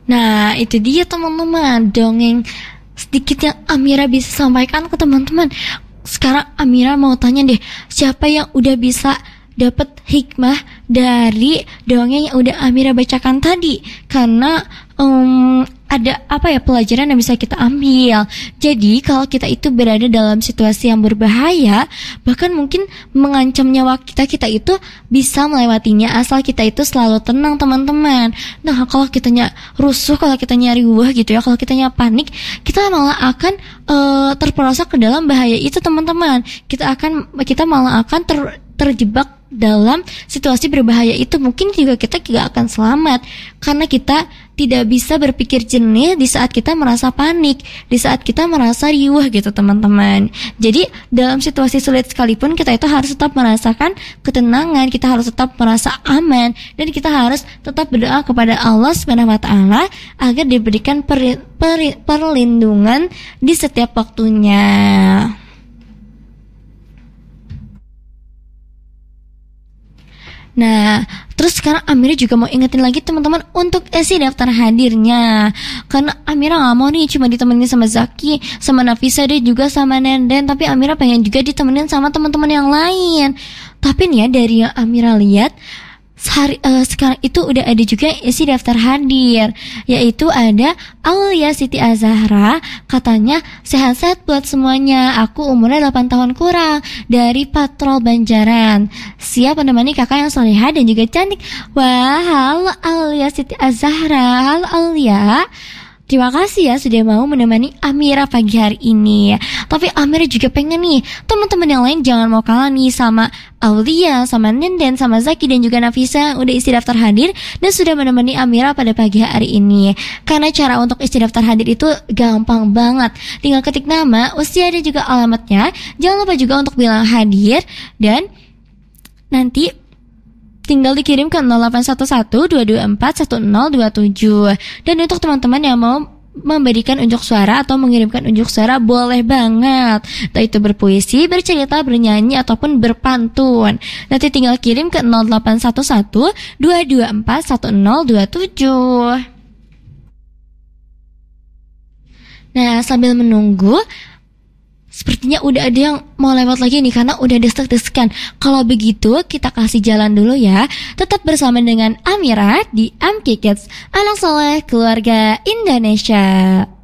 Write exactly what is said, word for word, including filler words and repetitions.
Nah, itu dia teman-teman, dongeng sedikit yang Amira bisa sampaikan ke teman-teman. Sekarang Amira mau tanya deh, siapa yang udah bisa dapat hikmah dari dongeng yang udah Amira bacakan tadi? Karena um, ada apa ya pelajaran yang bisa kita ambil. Jadi kalau kita itu berada dalam situasi yang berbahaya, bahkan mungkin mengancam nyawa kita, kita itu bisa melewatinya asal kita itu selalu tenang teman-teman. Nah kalau kitanya rusuh, kalau kitanya riuh gitu ya, kalau kitanya panik, kita malah akan uh, terperosok ke dalam bahaya itu teman-teman. Kita akan kita malah akan ter, terjebak dalam situasi berbahaya itu. Mungkin juga kita tidak akan selamat karena kita tidak bisa berpikir jernih di saat kita merasa panik, di saat kita merasa riuh gitu teman-teman. Jadi dalam situasi sulit sekalipun kita itu harus tetap merasakan ketenangan, kita harus tetap merasa aman, dan kita harus tetap berdoa kepada Allah Subhanahu wa taala agar diberikan per, per, perlindungan di setiap waktunya. Nah, terus sekarang Amira juga mau ingetin lagi teman-teman untuk isi daftar hadirnya. Karena Amira gak mau nih cuma ditemenin sama Zaki, sama Nafisa, dan juga sama Nenden, tapi Amira pengen juga ditemenin sama teman-teman yang lain. Tapi nih ya, dari yang Amira lihat, Sehari, uh, sekarang itu udah ada juga isi daftar hadir, yaitu ada Aulia Siti Azahra. Katanya sehat-sehat buat semuanya, aku umurnya delapan tahun kurang, dari Patrol Banjaran, siap menemani kakak yang soleha dan juga cantik. Wah, halo Aulia Siti Azahra. Halo Aulia, terima kasih ya sudah mau menemani Amira pagi hari ini. Tapi Amira juga pengen nih teman-teman yang lain jangan mau kalah nih sama Aulia, sama Nenden, sama Zaki dan juga Nafisa yang udah isi daftar hadir dan sudah menemani Amira pada pagi hari ini. Karena cara untuk isi daftar hadir itu gampang banget. Tinggal ketik nama, usia dan juga alamatnya. Jangan lupa juga untuk bilang hadir dan nanti tinggal dikirim ke nol delapan satu satu dua dua empat satu nol dua tujuh. Dan untuk teman-teman yang mau memberikan unjuk suara atau mengirimkan unjuk suara, boleh banget, entah itu berpuisi, bercerita, bernyanyi, ataupun berpantun. Nanti tinggal kirim ke nol delapan satu satu dua dua empat satu nol dua tujuh. Nah, sambil menunggu, sepertinya udah ada yang mau lewat lagi nih karena udah desek-desekan. Kalau begitu kita kasih jalan dulu ya. Tetap bersama dengan Amira di Amki Kids, anak soleh keluarga Indonesia.